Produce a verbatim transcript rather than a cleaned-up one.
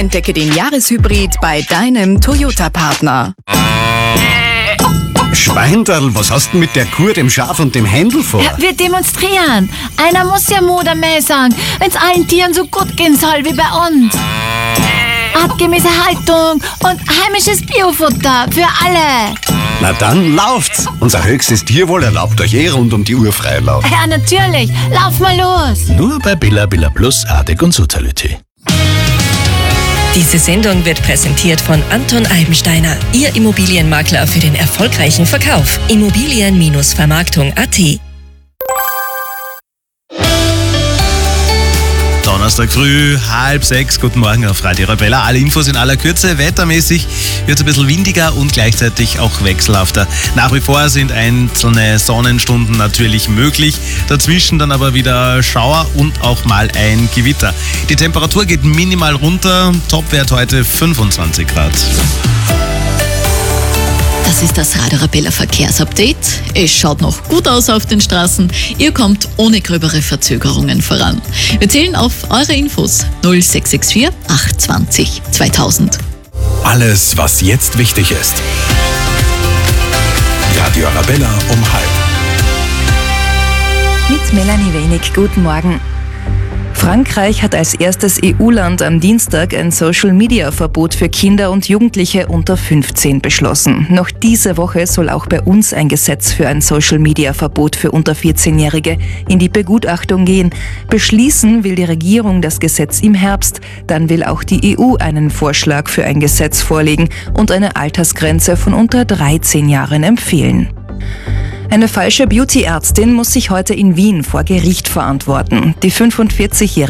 Entdecke den Jahreshybrid bei deinem Toyota-Partner. Schweinderl, was hast du mit der Kuh, dem Schaf und dem Händel vor? Ja, wir demonstrieren. Einer muss ja Mut mehr sagen, wenn es allen Tieren so gut gehen soll wie bei uns. Artgemäße Haltung und heimisches Biofutter für alle. Na dann lauft's! Unser höchstes Tierwohl erlaubt euch eh rund um die Uhr Freilauf. Ja, natürlich. Lauf mal los. Nur bei Billa Billa Plus, Artig und Soziality. Diese Sendung wird präsentiert von Anton Eibensteiner, Ihr Immobilienmakler für den erfolgreichen Verkauf. Immobilien-Vermarktung Punkt at. Donnerstag früh, halb sechs, guten Morgen auf Radio Arabella. Alle Infos in aller Kürze. Wettermäßig wird es ein bisschen windiger und gleichzeitig auch wechselhafter. Nach wie vor sind einzelne Sonnenstunden natürlich möglich. Dazwischen dann aber wieder Schauer und auch mal ein Gewitter. Die Temperatur geht minimal runter. Topwert heute fünfundzwanzig Grad. Das ist das Radio Arabella Verkehrsupdate. Es schaut noch gut aus auf den Straßen. Ihr kommt ohne gröbere Verzögerungen voran. Wir zählen auf eure Infos null sechs sechs vier acht zwei null zweitausend. Alles, was jetzt wichtig ist. Radio Arabella um halb. Mit Melanie Wenig, guten Morgen. Frankreich hat als erstes E U-Land am Dienstag ein Social-Media-Verbot für Kinder und Jugendliche unter fünfzehn beschlossen. Noch diese Woche soll auch bei uns ein Gesetz für ein Social-Media-Verbot für unter vierzehnjährige in die Begutachtung gehen. Beschließen will die Regierung das Gesetz im Herbst. Dann will auch die E U einen Vorschlag für ein Gesetz vorlegen und eine Altersgrenze von unter dreizehn Jahren empfehlen. Eine falsche Beauty-Ärztin muss sich heute in Wien vor Gericht verantworten. Die fünfundvierzigjährige